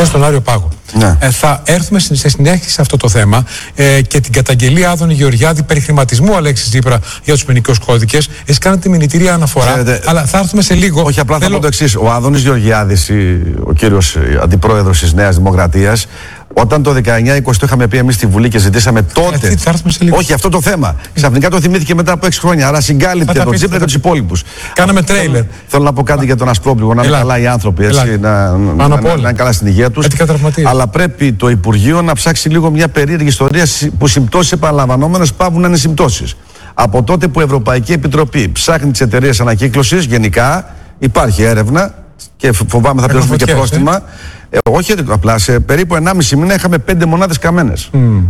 χθες στον Άριο Πάγο. Ναι. Θα έρθουμε σε συνέχεια σε αυτό το θέμα και την καταγγελία Άδωνη Γεωργιάδη περί χρηματισμού Αλέξη Τσίπρα για τους ποινικούς κώδικες. Εσείς κάνετε μηνυτήρια αναφορά. Ξέρετε, αλλά θα έρθουμε σε λίγο. Όχι, απλά θα πω το εξής. Ο Άδωνης Γεωργιάδης, ο κύριος αντιπρόεδρος της Νέας Δημοκρατίας, όταν το 19-20 το είχαμε πει εμείς στη Βουλή και ζητήσαμε τότε. Θα έρθουμε σε λίγο. Όχι, αυτό το θέμα. Ξαφνικά το θυμήθηκε μετά από 6 χρόνια. Άρα συγκάλυπτε τον Τσίπρα και τους υπόλοιπους. Κάναμε τρέιλερ. Θέλω να πω κάτι για τον Ασπρόπληγο, να είναι καλά οι άνθρωποι, έτσι, να είναι καλά στην υγεία τους. Αλλά πρέπει το Υπουργείο να ψάξει λίγο μια περίεργη ιστορία που συμπτώσεις επαναλαμβανόμενες πάβουν να είναι συμπτώσεις. Από τότε που η Ευρωπαϊκή Επιτροπή ψάχνει τις εταιρείες ανακύκλωσης, γενικά υπάρχει έρευνα και φοβάμαι θα πληρώσουμε και πρόστιμα. Όχι απλά, σε περίπου 1,5 μήνα είχαμε 5 μονάδες καμένες.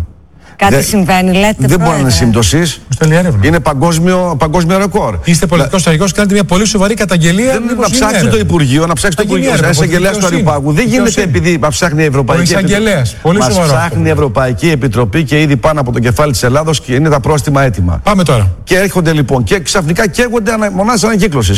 Κάτι συμβαίνει, λέτε. Δεν μπορεί να είναι σύμπτωση. Είναι παγκόσμιο ρεκόρ. Είστε πολιτικός στρατηγός και κάνετε μια πολύ σοβαρή καταγγελία. Δεν είναι να ψάξει το Υπουργείο, να ψάξει το Υπουργείο. Ένα εισαγγελέας του Άριου Πάγου. Δεν γίνεται επειδή μα ψάχνει η Ευρωπαϊκή Επιτροπή. Μας ψάχνει η Ευρωπαϊκή Επιτροπή και ήδη πάνω από το κεφάλι της Ελλάδος και είναι τα πρόστιμα έτοιμα. Πάμε τώρα. Και έρχονται λοιπόν και ξαφνικά καίγονται μονάδες ανακύκλωσης.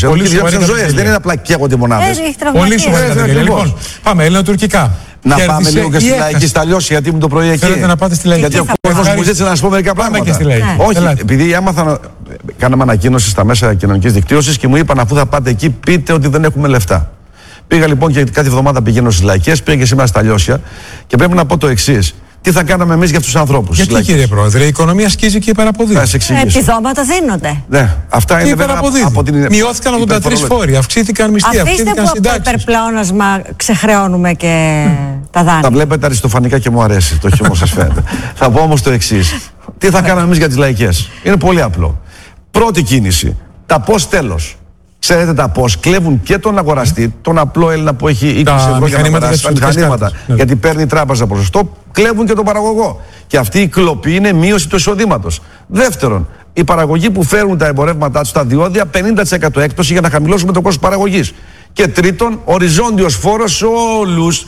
Δεν είναι απλά καίγονται μονάδες. Πολύ σοβαρή καταγγελία. Λοιπόν, πάμε ελληνοτουρκικά. Να πάμε λίγο και στη λαϊκή στα Λιώσια, γιατί μου το πρωί εκεί. Θέλετε να πάτε στη λαϊκή. Γιατί ο κόσμος μου ζήτησε να σας πω μερικά πράγματα. Και στη λαϊκή. Όχι, επειδή έμαθα, κάναμε ανακοίνωση στα μέσα κοινωνικής δικτύωσης και μου είπαν αφού θα πάτε εκεί, πείτε ότι δεν έχουμε λεφτά. Πήγα λοιπόν και κάθε εβδομάδα πηγαίνω στις λαϊκές, πήγα και σήμερα στα Λιώσια και πρέπει να πω το εξής. Τι θα κάναμε εμείς για αυτούς τους ανθρώπους. Γιατί κύριε Πρόεδρε, η οικονομία σκίζει και υπεραποδίδει. Επιδόματα δίνονται. Ναι, αυτά είναι από την. Μειώθηκαν 83 φόροι, αυξήθηκαν μισθοί, αυξήθηκαν συντάξεις. Αφήστε που από το υπερπλεόνασμα ξεχρεώνουμε και τα δάνεια. Τα βλέπετε αριστοφανικά και μου αρέσει το χιούμορ σας φαίνεται. Θα πω όμως το εξής. Τι θα κάναμε εμείς για τις λαϊκές. Είναι πολύ απλό. Πρώτη κίνηση. Τα πώς τέλος. Ξέρετε τα πώς κλέβουν και τον αγοραστή, τον απλό Έλληνα που έχει 20 ευρώ για να αγοράσει τα μηχανήματα, γιατί παίρνει η τράπεζα ποσοστό, κλέβουν και τον παραγωγό. Και αυτή η κλοπή είναι μείωση του εισοδήματος. Δεύτερον, οι παραγωγοί που φέρουν τα εμπορεύματά τους στα διόδια 50% έκπτωση για να χαμηλώσουμε το κόστος παραγωγής. Και τρίτον, οριζόντιος φόρος σε όλους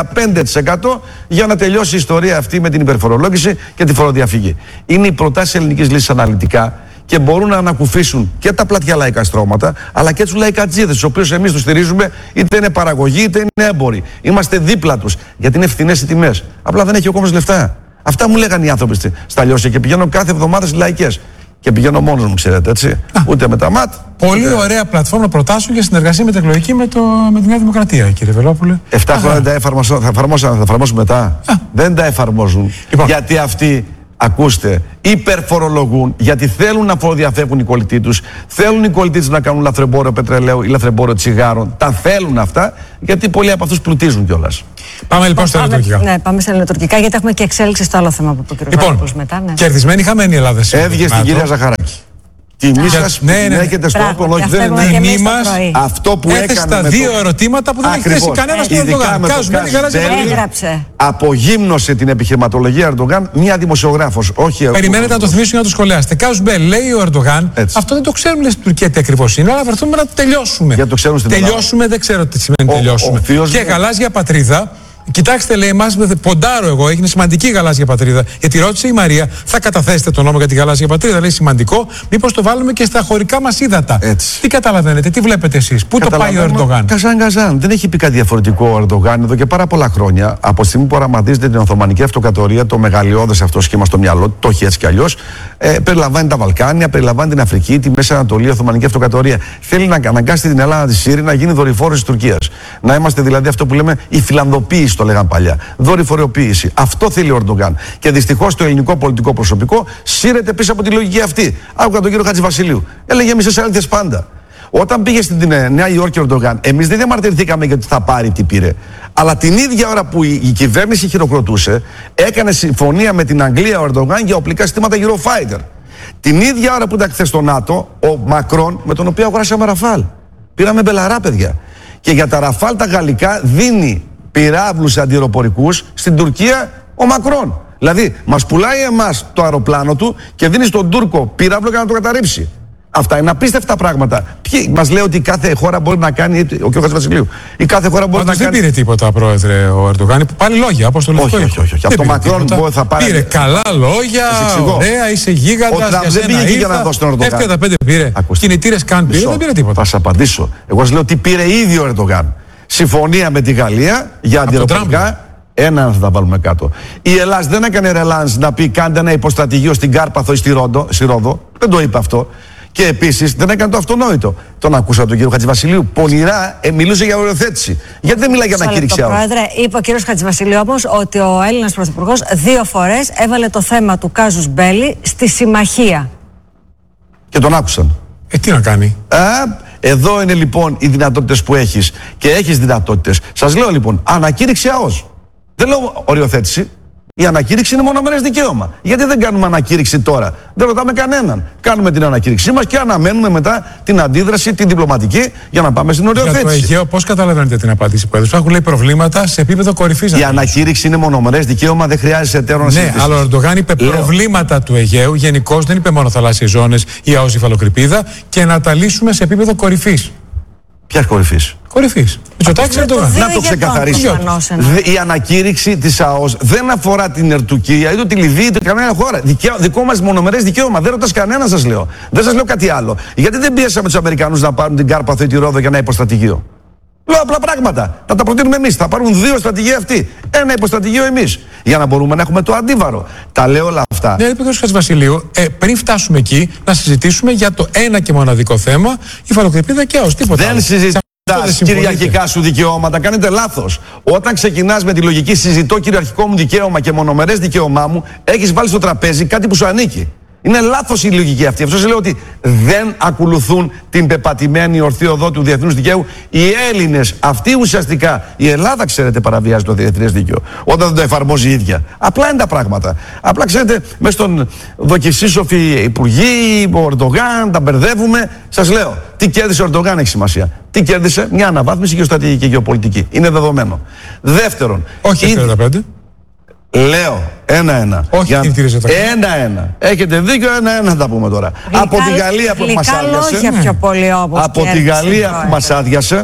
15% για να τελειώσει η ιστορία αυτή με την υπερφορολόγηση και τη φοροδιαφυγή. Είναι οι προτάσεις ελληνικής λύσης αναλυτικά και μπορούν να ανακουφίσουν και τα πλατιά λαϊκά στρώματα, αλλά και τους λαϊκατζίδες, τους οποίους εμείς τους στηρίζουμε, είτε είναι παραγωγή είτε είναι έμποροι. Είμαστε δίπλα τους, γιατί είναι φθηνές οι τιμές. Απλά δεν έχει ο κόμμος λεφτά. Αυτά μου λέγανε οι άνθρωποι στα Λιώσια και πηγαίνω κάθε εβδομάδα στις λαϊκές. Και πηγαίνω μόνος μου, ξέρετε, έτσι. Ούτε με τα ΜΑΤ. Πολύ ωραία πλατφόρμα προτάσεων για συνεργασία μετεκλογική με τη Νέα Δημοκρατία, κύριε Βελόπουλε. 7 χρόνια θα εφαρμόσουν μετά. Δεν τα εφαρμόζουν. Λοιπόν. Γιατί αυτοί, ακούστε, υπερφορολογούν, γιατί θέλουν να φοροδιαφεύγουν οι κολλητοί τους. Θέλουν οι κολλητοί τους να κάνουν λαθρεμπόριο πετρελαίου ή λαθρεμπόριο τσιγάρων. Τα θέλουν αυτά, γιατί πολλοί από αυτούς πλουτίζουν κιόλας. Πάμε λοιπόν στα ελληνοτουρκικά. Ναι, πάμε στα ελληνοτουρκικά, γιατί έχουμε και εξέλιξη στο άλλο θέμα που είπε ο κ. Βελόπουλος μετά. Ναι. Κερδισμένη χαμένη η Ελλάδα σήμερα. Έβγε στην κυρία Ζαχαράκη. Τιμή σας που έχετε στο όπλο, όχι δεν είναι τιμή μας. Αυτό που έκανε. Έθεσε τα δύο ερωτήματα που δεν έχει θέσει κανένας στον Ερντογάν. Έγραψε. Απογύμνωσε την επιχειρηματολογία Ερντογάν μια δημοσιογράφος. Περιμένετε να το θυμίσουν να το σχολιάσετε. Κάζους Μπέλ, λέει ο Ερντογάν, αυτό δεν το ξέρουμε στην Τουρκία τι ακριβώς είναι, αλλά βρεθούμε να το τελειώσουμε. Τελειώσουμε, δεν ξέρω τι σημαίνει τελειώσουμε. Και γαλάζια πατρίδα. Κοιτάξτε, λέει, εμάς ποντάρω εγώ, έγινε σημαντική η γαλάζια πατρίδα. Γιατί ρώτησε η Μαρία, θα καταθέσετε τον νόμο για τη γαλάζια πατρίδα? Λέει σημαντικό, μήπως το βάλουμε και στα χωρικά μας ύδατα. Τι καταλαβαίνετε, τι βλέπετε εσείς, πού το πάει ο Ερντογάν? Καζάν. Δεν έχει πει κάτι διαφορετικό ο Ερντογάν εδώ και πάρα πολλά χρόνια. Από τη στιγμή που οραματίζεται την Οθωμανική Αυτοκρατορία, το μεγαλειώδες αυτό σχήμα στο μυαλό, το έχει έτσι κι αλλιώς. Περιλαμβάνει τα Βαλκάνια, περιλαμβάνει την Αφρική, τη Μέση Ανατολή, η Οθωμανική Αυτοκρατορία. Θέλει να αναγκάσει την Ελλάδα τη Σύρη να γίνει δορυφόρος της Τουρκίας. Να είμαστε δηλαδή αυτό που λέμε η φιλανδοποίηση, το λέγαν παλιά. Δορυφοριοποίηση. Αυτό θέλει ο Ερντογάν. Και δυστυχώς το ελληνικό πολιτικό προσωπικό σύρεται πίσω από τη λογική αυτή. Άκουγα τον κύριο Χατζηβασιλείου. Έλεγε μισές αλήθειες πάντα. Όταν πήγε στην Νέα Υόρκη ο Ερντογάν, εμείς δεν διαμαρτυρηθήκαμε γιατί θα πάρει τι πήρε. Αλλά την ίδια ώρα που η κυβέρνηση χειροκροτούσε, έκανε συμφωνία με την Αγγλία ο Ερντογάν για οπλικά συστήματα Eurofighter. Την ίδια ώρα που ήταν χθες στο ΝΑΤΟ, ο Μακρόν, με τον οποίο αγοράσαμε Ραφάλ. Πήραμε μπελαρά, παιδιά. Και για τα Ραφάλ τα γαλλικά δίνει πυράβλους αντιεροπορικούς στην Τουρκία ο Μακρόν. Δηλαδή, μας πουλάει εμάς το αεροπλάνο του και δίνει στον Τούρκο πυράβλο για να το καταρρύψει. Αυτά είναι απίστευτα πράγματα. Μας λέει ότι κάθε χώρα μπορεί να κάνει. Ο κ. Χατζηβασιλείου. Η κάθε χώρα μπορεί να κάνει. Δεν πήρε τίποτα, πρόεδρε, ο Ερντογάν. Πάλι λόγια, αποστολικό. Όχι. Από το Μακρόν θα πάρει. Πήρε καλά λόγια. Ωραία, είσαι γίγαντας. Δεν πήγε για να δώσει τον Ερντογάν. F-35 πήρε. Κινητήρες καν πήρε. Δεν πήρε τίποτα. Θα σας απαντήσω. Εγώ σας λέω τι πήρε ήδη ο Ερντογάν. συμφωνία με τη Γαλλία για αντιεροπορικά. Ένα θα τα βάλουμε κάτω. Η Ελλάδα δεν έκανε ρελάνς να πει κάντε ένα υποστρατηγείο στην Κάρπαθο ή στη Ρόδο. Δεν το είπε αυτό. Και επίσης δεν έκανε το αυτονόητο. Τον ακούσατε τον κύριο Χατζηβασιλείου. Πονηρά μιλούσε για οριοθέτηση. Γιατί δεν μιλάει για ανακήρυξη ΑΟΣ? Πρόεδρε, είπε ο κύριος Χατζηβασιλείου όμως ότι ο Έλληνας Πρωθυπουργός 2 φορές έβαλε το θέμα του κάζους μπέλι στη συμμαχία. Και τον άκουσαν. Τι να κάνει? Εδώ είναι λοιπόν οι δυνατότητες που έχεις. Και έχεις δυνατότητες. Σας λέω λοιπόν, ανακήρυξη ΑΟΣ. Δεν λέω οριοθέτηση. Η ανακήρυξη είναι μονομερές δικαίωμα. Γιατί δεν κάνουμε ανακήρυξη τώρα? Δεν ρωτάμε κανέναν. Κάνουμε την ανακήρυξή μας και αναμένουμε μετά την αντίδραση, την διπλωματική, για να πάμε στην οριοθέτηση. Για το Αιγαίο, πώς καταλαβαίνετε την απάντηση που έδωσα? Έχουν λέει προβλήματα σε επίπεδο κορυφής. Η ανακήρυξη είναι μονομερές δικαίωμα, δεν χρειάζεται εταίρο να συζητήσει. Ναι, αλλά ο Ερντογάν είπε προβλήματα του Αιγαίου, γενικώς δεν είπε μόνο θαλάσσιες ζώνες ή ΑΟΣ υφαλοκρηπίδα, και να τα λύσουμε σε επίπεδο κορυφής. Ποια κορυφής? Κορυφής. Να το ξεκαθαρίσω. Η ανακήρυξη της ΑΟΣ δεν αφορά την Τουρκία ή τη Λιβύη ή κανένα χώρα. Δικό μας μονομερές δικαίωμα. Δεν ρωτάς κανένα, σας λέω. Δεν σας λέω κάτι άλλο. Γιατί δεν πιέσαμε τους Αμερικανούς να πάρουν την Κάρπαθο ή τη Ρόδο για ένα υποστρατηγείο? Λέω απλά πράγματα. Θα τα προτείνουμε εμείς. Θα πάρουν 2 στρατηγία αυτοί. Ένα υποστρατηγείο εμείς. Για να μπορούμε να έχουμε το αντίβαρο. Τα λέω όλα αυτά. Ναι, είπε ο κ. Χατζηβασιλείου, πριν φτάσουμε εκεί, να συζητήσουμε για το ένα και μοναδικό θέμα, υφαλοκρηπίδα και ΑΟΣ. Τίποτα. Δεν συζητάς κυριαρχικά σου δικαιώματα. Κάνετε λάθος. Όταν ξεκινάς με τη λογική συζητώ κυριαρχικό μου δικαίωμα και μονομερές δικαίωμά μου, έχεις βάλει στο τραπέζι κάτι που σου ανήκει. Είναι λάθος η λογική αυτή. Αυτό σας λέω ότι δεν ακολουθούν την πεπατημένη ορθή οδό του διεθνούς δικαίου οι Έλληνες. Αυτοί ουσιαστικά, η Ελλάδα, ξέρετε, παραβιάζει το διεθνές δίκαιο όταν δεν το εφαρμόζει η ίδια. Απλά είναι τα πράγματα. Απλά ξέρετε, μέσα στον δοκισίσοφοι υπουργοί, ο Ερντογάν, τα μπερδεύουμε. Σας λέω, τι κέρδισε ο Ερντογάν έχει σημασία. Τι κέρδισε? Μια αναβάθμιση γεωστρατηγική και γεωπολιτική. Είναι δεδομένο. Δεύτερον, όχι 45. Λέω 1-1. Όχι, 1-1. Έχετε δίκιο, 1-1 θα τα πούμε τώρα. Από τη Γαλλία που μας άδειασε. Πιο πολύ, όπως από τη Γαλλία που μας άδειασε,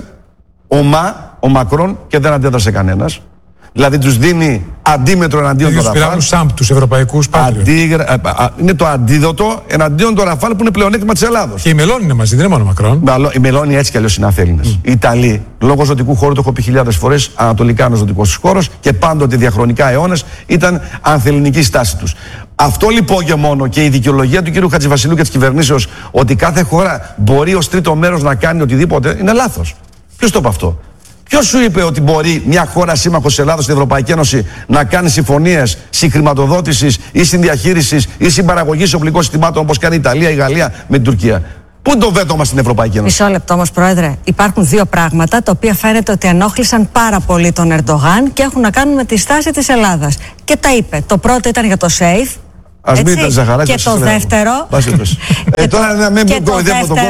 ο Μακρόν, και δεν αντέδρασε κανένας. Δηλαδή τους δίνει αντίμετρο εναντίον των Ραφάλ. ΣΑΜΠ, τους ευρωπαϊκούς Πάτριωτ. Είναι το αντίδοτο εναντίον των Ραφάλ που είναι πλεονέκτημα της Ελλάδος. Και η Μελώνη είναι μαζί, δεν είναι μόνο ο Μακρόν. Η Μελώνη έτσι κι αλλιώς είναι Αθέληνες. Οι Ιταλοί, λόγω ζωτικού χώρου, το έχω πει χιλιάδες φορές, ανατολικά είναι ο ζωτικός τους χώρος και πάντοτε διαχρονικά αιώνες ήταν ανθελληνική στάση τους. Αυτό λοιπόν και μόνο, και η δικαιολογία του κ. Χατζηβασιλείου και της κυβερνήσεως ότι κάθε χώρα μπορεί ως τρίτο μέρος να κάνει οτιδήποτε, είναι λάθος. Ποιος το είπε αυτό? Ποιος σου είπε ότι μπορεί μια χώρα σύμμαχος της Ελλάδος στην Ευρωπαϊκή Ένωση να κάνει συμφωνίες συγχρηματοδότησης ή συνδιαχείρισης ή συμπαραγωγής οπλικών συστημάτων όπως κάνει η Ιταλία, η Γαλλία με την Τουρκία? Πού είναι το βέτο μας στην Ευρωπαϊκή Ένωση? Μισό λεπτό όμως, Πρόεδρε. Υπάρχουν 2 πράγματα τα οποία φαίνεται ότι ενόχλησαν πάρα πολύ τον Ερντογάν και έχουν να κάνουν με τη στάση της Ελλάδας. Και τα είπε. Το πρώτο ήταν για το SAFE. Ας μην τα ζαχαράκια. Και το δεύτερο. Τώρα να μην κοροϊδεύω τον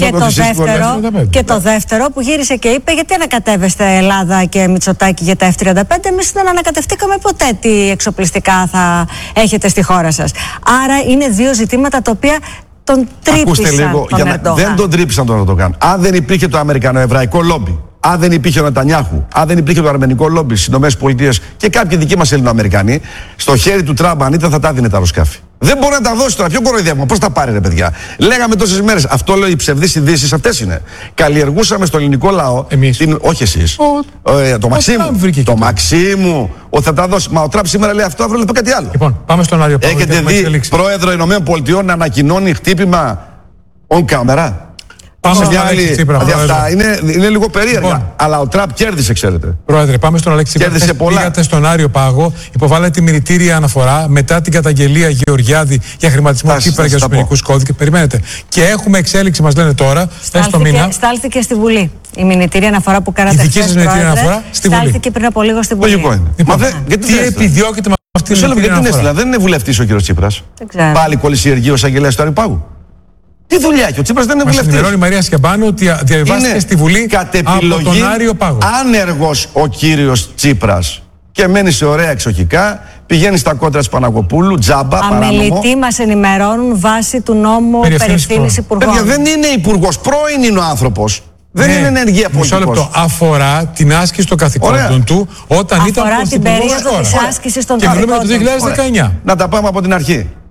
κόσμο. Και το δεύτερο που γύρισε και είπε: γιατί ανακατεύεστε Ελλάδα και Μητσοτάκη για τα F-35? Εμείς δεν ανακατευτήκαμε ποτέ τι εξοπλιστικά θα έχετε στη χώρα σας. Άρα είναι 2 ζητήματα τα οποία τον τρύπησαν. Ακούστε λίγο, δεν τον τρύπησαν τον Ερντογάν. Αν δεν υπήρχε το αμερικανοεβραϊκό λόμπι, αν δεν υπήρχε ο Νετανιάχου, αν δεν υπήρχε το αρμενικό λόμπι στις ΗΠΑ και κάποιοι δικοί μας Ελληνοαμερικανοί, στο χέρι του Τραμπ αν ήταν θα τα δίνει τα αεροσκάφη. Δεν μπορεί να τα δώσει τώρα. Ποιο κοροϊδεύουμε? Πώς τα πάρει, ρε παιδιά? Λέγαμε τόσες μέρες. Αυτό λέω, οι ψευδείς ειδήσεις αυτές είναι. Καλλιεργούσαμε στο ελληνικό λαό. Όχι εσείς. Το Μαξίμου. Το Μαξίμου. Ότι θα τα δώσει. Μα ο Τραμπ σήμερα λέει αυτό, αύριο λέει κάτι άλλο. Λοιπόν, πάμε στον Άριο Πάγο. Έχετε δει πρόεδρο ΗΠΑ να ανακοινώνει χτύπημα on camera? Πάμε στον Αλέξη Τσίπρα. Είναι λίγο περίεργα. Λοιπόν, αλλά ο Τραμπ κέρδισε, ξέρετε. Πρόεδρε, πάμε στον Αλέξη Τσίπρα. Κέρδισε πολλά. Πήγατε στον Άριο Πάγο, υποβάλλετε μηνυτήρια αναφορά μετά την καταγγελία Γεωργιάδη για χρηματισμό Τσίπρα για τους ποινικούς κώδικες. Περιμένετε. Και έχουμε εξέλιξη, μας λένε τώρα. Στάλθηκε στη Βουλή. Η μηνυτήρια αναφορά που κάνατε χθες, Πρόεδρε, στάλθηκε πριν από λίγο στη Βουλή. Λογικό είναι. Τι επιδιώκεται με αυτή την αναφορά? Δεν είναι βουλευτής ο κύριος Τσίπρας. Πάλι κολυσιεργείο εισαγγελέας του Άριου Πάγου. Τι δουλειά έχει? Ο Τσίπρας δεν είναι βουλευτής. Μας ενημερώνει η Μαρία Σκεμπάνου ότι διαβάστηκε στη Βουλή από τον Άριο Πάγο. Άνεργος ο κύριος Τσίπρας και μένει σε ωραία εξοχικά, πηγαίνει στα κόντρα της Παναγοπούλου, τζάμπα, αμελητοί μας ενημερώνουν βάσει του νόμου περί ευθύνης υπουργών. Παιδιά, δεν είναι υπουργός, πρώην είναι ο άνθρωπος. Δεν είναι ενεργεία πολιτικός. Μισό λεπτό. Αφορά την άσκηση των καθηκόντων του όταν ήταν πρωθυπουργός της άσκησης των καθηκόντων. Και μιλούμε για το 2019. Να τα πάμε από την αρχή.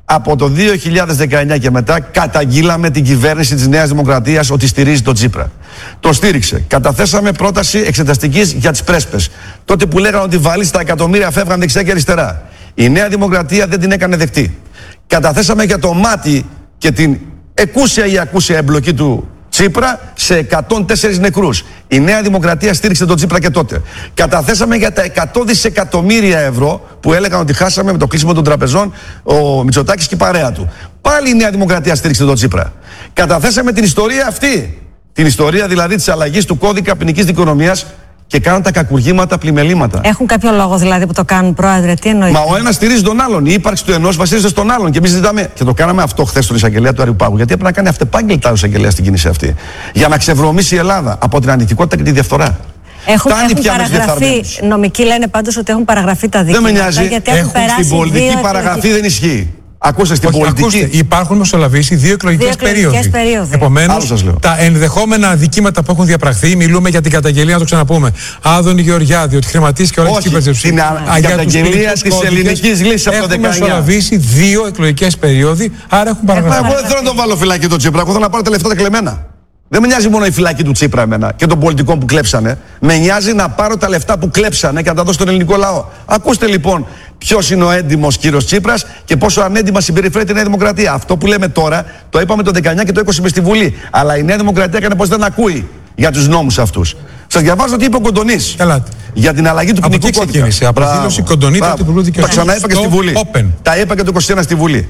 Από το 2019 και μετά καταγγείλαμε την κυβέρνηση της Νέας Δημοκρατίας ότι στηρίζει τον Τσίπρα. Το στήριξε. Καταθέσαμε πρόταση εξεταστικής για τις πρέσπες. Τότε που λέγανε ότι βαλείς τα εκατομμύρια φεύγαν δεξιά και αριστερά. Η Νέα Δημοκρατία δεν την έκανε δεκτή. Καταθέσαμε για το μάτι και την εκούσια ή ακούσια εμπλοκή του Τσίπρα σε 104 νεκρούς. Η Νέα Δημοκρατία στήριξε τον Τσίπρα και τότε. Καταθέσαμε για τα 100 δισεκατομμύρια ευρώ που έλεγαν ότι χάσαμε με το κλείσιμο των τραπεζών ο Μητσοτάκης και η παρέα του. Πάλι η Νέα Δημοκρατία στήριξε τον Τσίπρα. Καταθέσαμε την ιστορία αυτή. Την ιστορία δηλαδή της αλλαγής του κώδικα ποινικής δικονομίας και κάνουν τα κακουργήματα πλημελήματα. Έχουν κάποιο λόγο δηλαδή που το κάνουν, Πρόεδρε, τι εννοείται? Μα ο ένας στηρίζει τον άλλον. Η ύπαρξη του ενός βασίζεται στον άλλον. Και εμείς ζητάμε. Και το κάναμε αυτό χθες στον εισαγγελέα του Αριουπάγου. Γιατί έπρεπε να κάνει αυτεπάγγελτα ο εισαγγελέας στην κίνηση αυτή. Για να ξεβρωμίσει η Ελλάδα από την ανηθικότητα και τη διαφθορά. Έχουν παραγραφεί. Νομικοί λένε πάντως ότι έχουν παραγραφεί τα δίκαια. Δεν με νοιάζει. Γιατί έχουν περάσει στην πολιτική παραγραφή δεν ισχύει. Ακούστε στην πολιτική. Ακούστε, υπάρχουν μεσολαβήσει δύο εκλογικές περίοδοι. Επομένως, τα ενδεχόμενα αδικήματα που έχουν διαπραχθεί, μιλούμε για την καταγγελία, να το ξαναπούμε. Άδωνη Γεωργιάδη, ότι χρηματίστηκε όλη την κυβέρνηση. Την καταγγελία της ελληνικής λύσης από το 19. Έχουν μεσολαβήσει δύο εκλογικές περίοδοι, άρα έχουν παραγραφεί. Εγώ δεν θέλω να τον βάλω φυλάκι τον Τσίπρα, εγώ θέλω να πάρω τα λεφτά τα κλεμμένα. Δεν με νοιάζει μόνο η φυλακή του Τσίπρα εμένα και των πολιτικών που κλέψανε. Με νοιάζει να πάρω τα λεφτά που κλέψανε και να τα δώσω στον ελληνικό λαό. Ακούστε λοιπόν ποιος είναι ο έντιμος κύριος Τσίπρας και πόσο ανέντιμα συμπεριφέρεται η Νέα Δημοκρατία. Αυτό που λέμε τώρα το είπαμε το 19 και το 20 μες στη Βουλή. Αλλά η Νέα Δημοκρατία έκανε πως δεν ακούει για τους νόμους αυτούς. Σας διαβάζω τι είπε ο Κοντονής για την αλλαγή του ποινικού κώδικα. Από δήλωση Κοντονή του Υπουργού Δικαιοσύνης. Τα ξαναείπα και στη Βουλή. Τα είπα και το 21 στη Βουλή.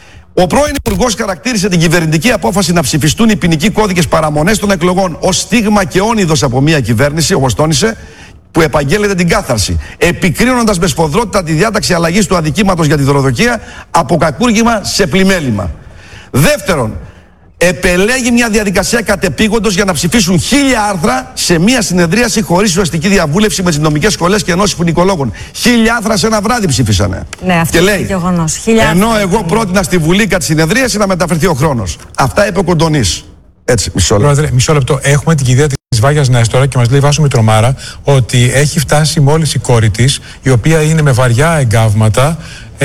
Ο πρώην Υπουργός χαρακτήρισε την κυβερνητική απόφαση να ψηφιστούν οι ποινικοί κώδικες παραμονές των εκλογών ως στίγμα και όνειδος από μια κυβέρνηση, όπως τόνισε, που επαγγέλλεται την κάθαρση, επικρίνοντας με σφοδρότητα τη διάταξη αλλαγής του αδικήματος για τη δωροδοκία από κακούργημα σε πλημέλημα. Δεύτερον, επελέγει μια διαδικασία κατεπήγοντος για να ψηφίσουν 1000 άρθρα σε μια συνεδρίαση χωρίς ουσιαστική διαβούλευση με τις νομικές σχολές και ενώσεις ποινικολόγων. 1000 άρθρα σε ένα βράδυ ψήφισανε. Ναι, αυτό είναι γεγονός. Ενώ εγώ πρότεινα στη Βουλή κατά τη συνεδρίαση να μεταφερθεί ο χρόνος. Αυτά είπε ο Κοντονής. Έτσι, μισό λεπτό. Πρόεδρε, μισό λεπτό. Έχουμε την κηδεία της Βάγιας Νέστορα και μας λέει Βάσο Μητρομάρα ότι έχει φτάσει μόλις η κόρη της, η οποία είναι με βαριά εγκάβματα.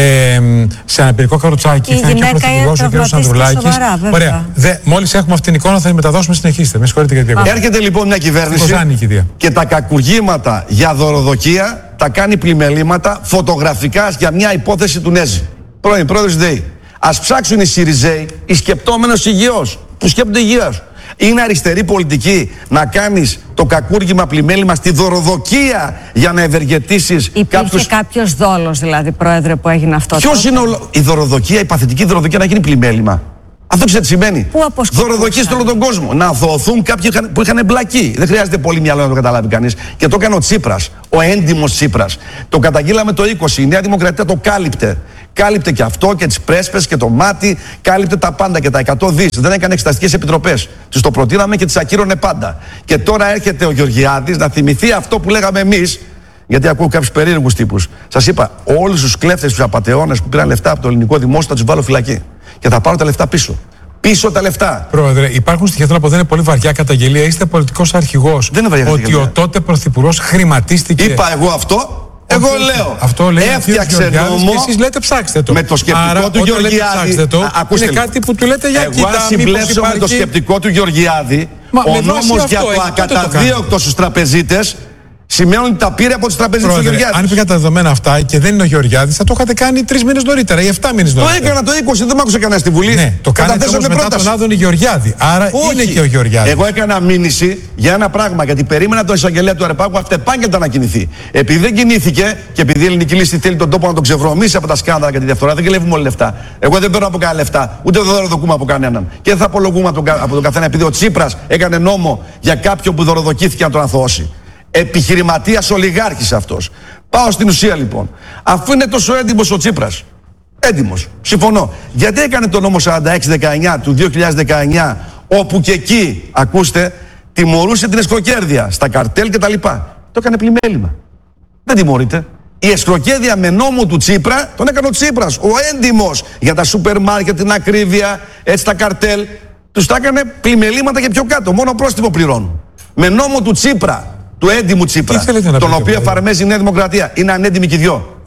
Σε αναπηρικό καροτσάκι. Η γυναίκα τραυματίστηκε. Ωραία. Μόλις έχουμε αυτή την εικόνα θα τη μεταδώσουμε. Συνεχίστε. Με συγχωρείτε για την διακοπή. Έρχεται λοιπόν μια κυβέρνηση και τα κακουργήματα για δωροδοκία τα κάνει πλημελήματα φωτογραφικά για μια υπόθεση του Νέζη. Πρώην πρόεδρος ΔΕΗ. Ας ψάξουν οι Σιριζέοι, οι σκεπτόμενος υγιώς, που σκέπτονται υγιώς. Είναι αριστερή πολιτική να κάνεις το κακούργημα πλημέλημα στη δωροδοκία για να ευεργετήσεις κάποιους. Υπήρχε κάποιος δόλος δηλαδή, Πρόεδρε, που έγινε αυτό? Ποιος είναι η δωροδοκία, η παθητική δωροδοκία να γίνει πλημέλημα? Αυτό ξέρετε τι σημαίνει? Δωροδοκίες σε όλο τον κόσμο. Να δοθούν κάποιοι που είχαν εμπλακεί. Δεν χρειάζεται πολύ μυαλό να το καταλάβει κανείς. Και το έκανε ο Τσίπρας, ο έντιμος Τσίπρας. Το καταγγείλαμε το 20. Η Νέα Δημοκρατία το κάλυπτε. Κάλυπτε και αυτό και τις πρέσπες και το μάτι. Κάλυπτε τα πάντα και τα 100 δις. Δεν έκανε εξεταστικές επιτροπές. Τους το προτείναμε και τις ακύρωνε πάντα. Και τώρα έρχεται ο Γεωργιάδης να θυμηθεί αυτό που λέγαμε εμείς. Γιατί ακούω κάποιους περίεργους τύπους. Σας είπα, όλους τους κλέφτες, τους απατεώνες που πήραν λεφτά από το ελληνικό δημόσιο θα τους βάλω φυλακή. Και θα πάρω τα λεφτά πίσω. Πίσω τα λεφτά. Πρόεδρε, υπάρχουν στοιχεία που δεν είναι πολύ βαριά καταγγελία. Είστε πολιτικός αρχηγός. Δεν είναι βαριά καταγγελία. Ότι ο τότε πρωθυπουργός χρηματίστηκε. Είπα εγώ αυτό. Εγώ λέω. Αυτό λέει έφτιαξε νόμο. Και εσείς λέτε ψάξτε το. Με το σκεπτικό άρα, του Γεωργιάδη. Είναι κάτι που του λέτε για εγώ κοίτα. Εγώ συμπλέψω με το σκεπτικό του Γεωργιάδη. Ο νόμος για το ακαταδίωκτο στους τραπεζίτες σημαίνει ότι τα πήρε από τους τραπεζίτες του Γεωργιάδη. Αν πήγα τα δεδομένα αυτά και δεν είναι ο Γεωργιάδης, θα το είχατε κάνει 3 μήνες νωρίτερα ή 7 μήνες νωρίτερα. Το έκανα το 20, δεν μ' άκουσε κανένα στη Βουλή. Ναι, το κάνατε όμως μετά τον Άδωνη Γεωργιάδη. Άρα είναι και ο Γεωργιάδης. Εγώ έκανα μήνυση για ένα πράγμα, γιατί περίμενα τον εισαγγελέα του Αριουπάγου αυτεπάγγελτα να κινηθεί. Επειδή δεν κινήθηκε και επειδή η ελληνική λύση θέλει τον τόπο να τον ξεβρωμίσει από τα σκάνδαλα και τη διαφθορά, δεν κλέβουμε όλα λεφτά. Εγώ δεν παίρνω από κανένα λεφτά, ούτε δεν δωροδοκούμε από κανέναν. Και δεν θα απολογούμε από τον καθένα επειδή ο Τσίπρας έκανε νόμο για κάποιον που δωροδοκήθηκε να τον αθωώσει. Επιχειρηματίας ολιγάρχης αυτός. Πάω στην ουσία λοιπόν. Αφού είναι τόσο έντιμος ο Τσίπρας, έντιμος, συμφωνώ. Γιατί έκανε το νόμο 46-19 του 2019, όπου και εκεί, ακούστε, τιμωρούσε την εσχροκέρδεια στα καρτέλ και τα λοιπά. Το έκανε πλημέλημα. Δεν τιμωρείται. Η εσχροκέρδεια με νόμο του Τσίπρα τον έκανε ο Τσίπρας, ο έντιμος, για τα σούπερ μάρκετ, την ακρίβεια, έτσι τα καρτέλ. Τους τα έκανε πλημελήματα και πιο κάτω. Μόνο πρόστιμο πληρώνουν. Με νόμο του Τσίπρα, του έντιμου Τσίπρα, τον οποίο εφαρμέζει η Νέα Δημοκρατία. Είναι ανέντιμοι και οι δυο.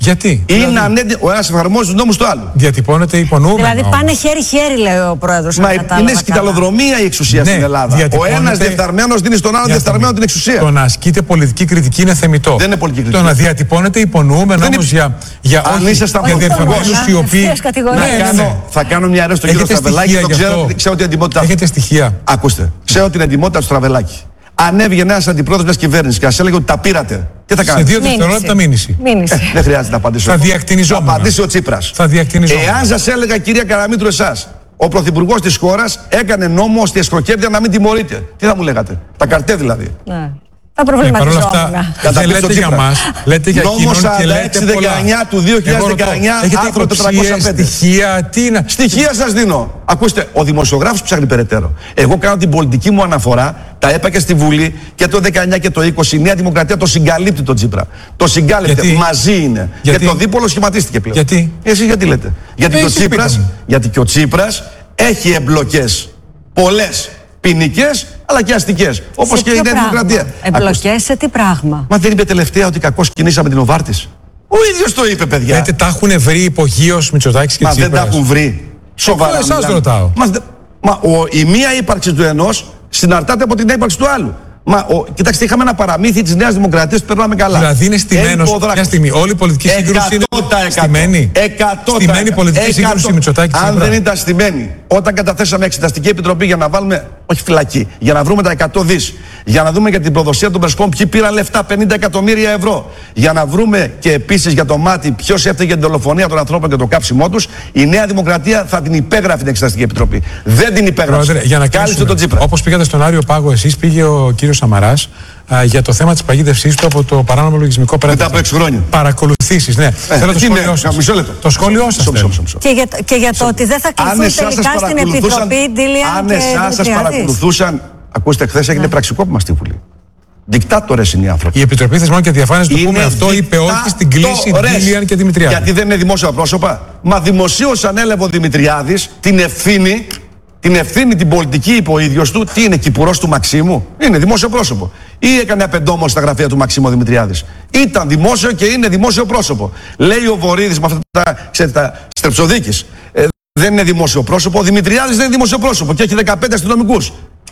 Γιατί? Είναι ο ένας εφαρμόζει τους νόμους του άλλου. Διατυπώνεται υπονοούμενο. Δηλαδή πάνε χέρι-χέρι, λέει ο πρόεδρος. Μα είναι σκηταλοδρομία η εξουσία στην Ελλάδα. Ο ένας διεφθαρμένος δίνει στον άλλο διεφθαρμένο την εξουσία. Το να ασκείται πολιτική κριτική είναι θεμιτό. Δεν είναι πολιτική κριτική. Το να διατυπώνεται υπονοούμενο όμως για διεφθαρμένους οι οποίοι. Θα κάνω μια ερώτηση στον κύριο Στραβελάκη. Ξέρω την εντιμότητά του. Έχετε στοιχεία. Ακούστε. Ξέρω την εντιμότητα του Στραβελάκη. Αν έβγαινε ένας αντιπρόεδρος μιας κυβέρνησης και σας έλεγε ότι τα πήρατε, τι θα κάνετε? Σε 2 δευτερόλεπτα μήνυση. Δεν χρειάζεται να απαντήσω. Θα διακτηνιζόμουν. Θα απαντήσει ο Τσίπρας. Εάν σας έλεγα, κυρία Καραμήτρου, εσάς, ο πρωθυπουργός της χώρας έκανε νόμο ώστε η εσχροκέρδεια να μην τιμωρείται, τι θα μου λέγατε? Τα καρτέ δηλαδή. Ναι. Θα προβληματιζόμουν. Δεν λέτε για μας, λέτε για νόμος εκείνον και λέτε 46-19 του 2019, άρθρο 405. Στοιχεία, τι είναι? Στοιχεία σας δίνω. Ακούστε, ο δημοσιογράφος ψάχνει περαιτέρω. Εγώ κάνω την πολιτική μου αναφορά, τα είπα και στη Βουλή και το 19 και το 20. Η Νέα Δημοκρατία το συγκαλύπτει τον Τσίπρα. Το συγκάλυπτε, μαζί είναι. Και το δίπολο σχηματίστηκε πλέον. Γιατί? Εσείς γιατί λέτε? Γιατί και ο Τσίπρας έχει εμπλοκές πολλές. Ποινικές αλλά και αστικές. Όπως και η Νέα Δημοκρατία. Εμπλοκές σε τι πράγμα? Μα δεν είπε τελευταία ότι κακώς κινήσαμε την Νοβάρτης? Ο ίδιος το είπε, παιδιά. Λέτε τα έχουν βρει υπογείως Μητσοτάκης και Τσίπρας? Μα δεν τα έχουν βρει. Σοβαρά. Εσάς ρωτάω. Η μία ύπαρξη του ενός συναρτάται από την ύπαρξη του άλλου. Κοιτάξτε, είχαμε ένα παραμύθι της Νέας Δημοκρατίας που περνάμε καλά. Δηλαδή είναι στημένος μια στιγμή. Όλη η πολιτική σύγκρουση είναι στημένη. Στημένη πολιτική σύγκρουση Μητσοτάκη Τσίπρα. Αν δεν ήταν στημένη, όταν καταθέσαμε εξεταστική επιτροπή για να βάλουμε, όχι φυλακή, για να βρούμε τα 100 δις, για να δούμε για την προδοσία των Πρεσπών ποιοι πήραν λεφτά, 50 εκατομμύρια ευρώ, για να βρούμε και επίσης για το μάτι ποιος έφταιγε την δολοφονία των ανθρώπων και το κάψιμό τους, η Νέα Δημοκρατία θα την υπέγραφε την εξεταστική επιτροπή. Δεν την υπέγραψε. Κάλυψε τον Τσίπρα. Όπως πήγατε στον Άριο Πάγο, εσείς, πήγε ο κύριος Σαμαράς για το θέμα της παγίδευσής του από το παράνομο λογισμικό πέρασμα. Μετά από 6 χρόνια. Παρακολουθήσεις, ναι. Θέλω το σχόλιο σας. Μισό λεπτό. Το σχόλιο σας. Και για το ότι δεν θα κληθούν τελικά στην Επιτροπή Ντίλιαν και αν εσάς σας παρακολουθούσαν. Ακούστε, χθες έγινε πραξικόπημα στη Βουλή. Δικτάτορες είναι οι άνθρωποι. Η Επιτροπή Θεσμών και Διαφάνειας, το πούμε αυτό, είπε όχι στην κλίση Ντίλιαν και Δημητριάδη. Γιατί δεν είναι δημόσια πρόσωπα? Μα δημοσίως ανέλαβε ο Δημητριάδης την ευθύνη την πολιτική είπε ο ίδιος του. Τι είναι, κυπουρός του Μαξίμου? Είναι δημόσιο πρόσωπο. Ή έκανε απεντόμως στα γραφεία του Μαξίμου ο Δημητριάδης? Ήταν δημόσιο και είναι δημόσιο πρόσωπο. Λέει ο Βορίδης με αυτά τα Στρεψοδίκης. Δεν είναι δημόσιο πρόσωπο. Ο Δημητριάδης δεν είναι δημόσιο πρόσωπο και έχει 15 αστυνομικούς.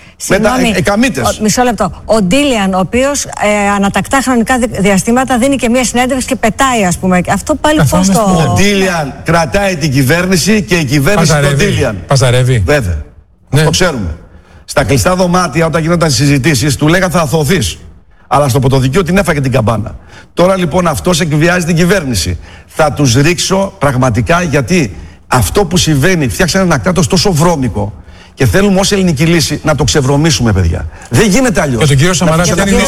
Μισό λεπτό. Ο Ντίλιαν, ο οποίος ανατακτά χρονικά διαστήματα δίνει και μια συνέντευξη και πετάει, ας πούμε. Αυτό πάλι πώς το. Ο Ντίλιαν κρατάει την κυβέρνηση και η κυβέρνηση τον Ντίλιαν. Παζαρεύει. Βέβαια. Ναι. Το ξέρουμε. Στα κλειστά δωμάτια, όταν γινόταν συζητήσεις, του λέγανε θα αθωωθείς. Αλλά στο ποτοδικείο την έφαγε την καμπάνα. Τώρα λοιπόν αυτός εκβιάζει την κυβέρνηση. Θα τους ρίξω πραγματικά, γιατί αυτό που συμβαίνει, φτιάξανε ένα κράτος τόσο βρώμικο. Και θέλουμε ως ελληνική λύση να το ξεβρωμίσουμε, παιδιά. Δεν γίνεται αλλιώς. Και τον κύριο Σαμαρά δεν είναι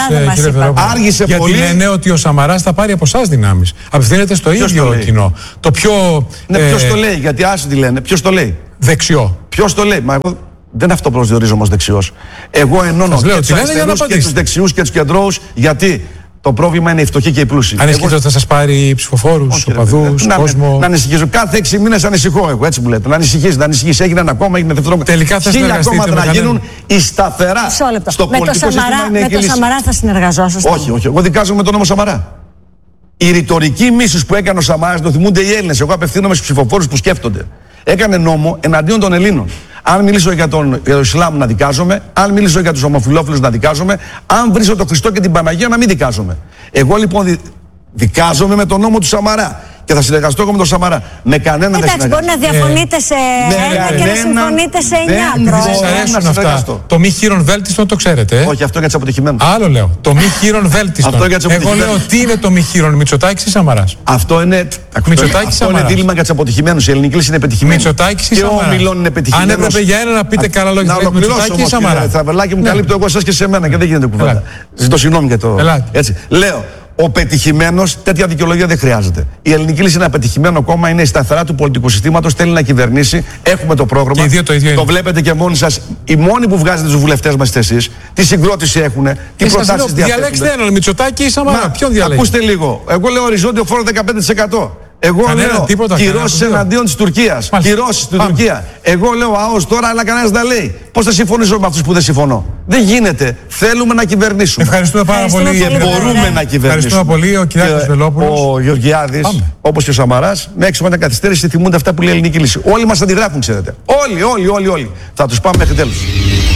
άργησε γιατί πολύ. Γιατί λένε ότι ο Σαμαράς θα πάρει από εσάς δυνάμεις. Απευθύνεται στο ίδιο κοινό. Το πιο. Ναι, ποιος το λέει, γιατί άσοι τι λένε, ποιος το λέει? Δεξιό. Ποιος το λέει? Μα εγώ δεν αυτοπροσδιορίζομαι ως δεξιός. Εγώ ενώνω και τους δεξιούς και τους κεντρώους, γιατί το πρόβλημα είναι οι φτωχοί και οι πλούσιοι. Ανησυχείτε ότι θα σας πάρει ψηφοφόρους, οπαδούς, κόσμο? Να ανησυχήσω. Κάθε 6 μήνες ανησυχώ εγώ, έτσι μου λέτε. Να ανησυχείς. Έγινε ένα κόμμα, έγινε δεύτερο. Τελικά θα συνεργαστείτε να γίνουν οι σταθερά στο πολιτικό σύστημα. Με το Σαμαρά θα συνεργαζόσαστε? Όχι. Εγώ δικάζομαι τον νόμο Σαμαρά. Η ρητορική μίσους που έκανε ο Σαμαράς το θυμούνται οι Έλληνες. Εγώ απευθύνομαι στους ψηφοφόρους που σκέφτονται. Έκανε νόμο εναντίον των Ελλήνων. Αν μιλήσω για το Ισλάμ να δικάζομαι, αν μιλήσω για τους ομοφυλόφιλους να δικάζομαι, αν βρίσω τον Χριστό και την Παναγία να μην δικάζομαι. Εγώ λοιπόν δικάζομαι με τον νόμο του Σαμαρά και θα συνεργαστώ εγώ με τον Σαμαρά. Με κανέναν δεν συνεργαστώ. Μπορεί να διαφωνείτε σε ένα και να συμφωνείτε σε 9. Δεν σας αρέσουν αυτά. Το μη χείρον βέλτιστον το ξέρετε? Όχι, αυτό για τους αποτυχημένους. Άλλο λέω. Το μη χείρον βέλτιστον. Εγώ λέω τι είναι το μη χείρον, Μητσοτάκης ή Σαμαράς? Αυτό είναι. Αυτό είναι δίλημμα για τους αποτυχημένους. Η ελληνική λύση είναι πετυχημένη. Μητσοτάκης ή Σαμαράς? Και ο Μιλών είναι πετυχημένος. Αν έπρεπε για ένα να πείτε καλά λόγια, Μητσοτάκη ή Σαμαρά? Τραβελάκι μου, καλύπτω εγώ εσάς και σε μένα και δεν γίνεται κουβέντα. Ζητώ συγγνώμη για το. Έτσι. Λέω. Ο πετυχημένος, τέτοια δικαιολογία δεν χρειάζεται. Η ελληνική λύση είναι ένα πετυχημένο κόμμα, είναι η σταθερά του πολιτικού συστήματος, θέλει να κυβερνήσει. Έχουμε το πρόγραμμα. Το βλέπετε και μόνοι σας. Οι μόνοι που βγάζετε τους βουλευτές μας είστε εσείς. Τι συγκρότηση έχουν, τι προτάσεις διαθέτουν. Διαλέξτε έναν, Μητσοτάκη ή Σαμαρά. Ποιον διαλέγετε? Ακούστε λίγο. Εγώ λέω οριζόντιο φόρο 15%. Εγώ λέω κυρώσεις εναντίον της Τουρκίας. Κυρώσεις στην Τουρκία. Εγώ λέω ΑΟΣ τώρα, αλλά κανένας δεν λέει. Πώς θα συμφωνήσω με αυτούς που δεν συμφωνώ? Δεν γίνεται. Θέλουμε να κυβερνήσουμε. Ευχαριστούμε πάρα πολύ. Μπορούμε να κυβερνήσουμε. Ευχαριστούμε πολύ. Ο Κυριάκος Βελόπουλος. Ο Γεωργιάδης, όπως και ο Σαμαράς, με 6 χρόνια καθυστέρηση θυμούνται αυτά που λέει η ελληνική λύση. Όλοι μας αντιγράφουν, ξέρετε. Όλοι. Θα τους πάμε μέχρι τέλους.